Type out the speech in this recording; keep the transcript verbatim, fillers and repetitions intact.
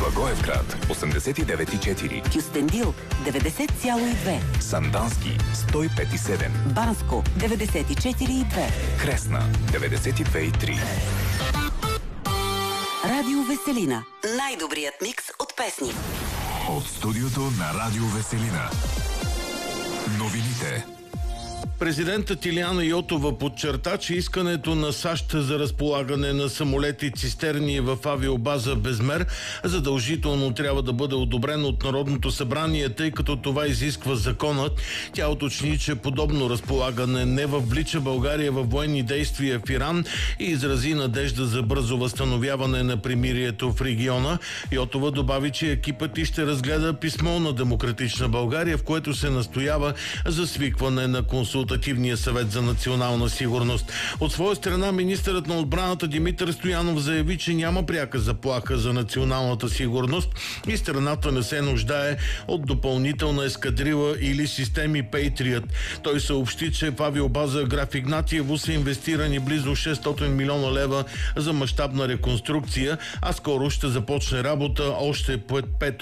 Благоевград осемдесет и девет и четири, Кюстендил деветдесет цяло и две, Сандански сто и пет и седем, Банско деветдесет и четири и две, Кресна деветдесет и две и три. Радио Веселина. Най-добрият микс от песни. От студиото на Радио Веселина. Новините. Президентът Илияна Йотова подчерта, че искането на САЩ за разполагане на самолети цистерни в авиобаза Безмер задължително трябва да бъде одобрено от Народното събрание, тъй като това изисква законът. Тя уточни, че подобно разполагане не въвлича България във военни действия в Иран и изрази надежда за бързо възстановяване на примирието в региона. Йотова добави, че екипът й ще разгледа писмо на Демократична България, в което се настоява за свикване на консултация Консултативния съвет за национална сигурност. От своя страна министърът на отбраната Димитър Стоянов заяви, че няма пряка заплаха за националната сигурност и страната не се нуждае от допълнителна ескадрила или системи Patriot. Той съобщи, че в авиобаза Граф Игнатиево са инвестирани близо шестстотин милиона лева за мащабна реконструкция, а скоро ще започне работа още пет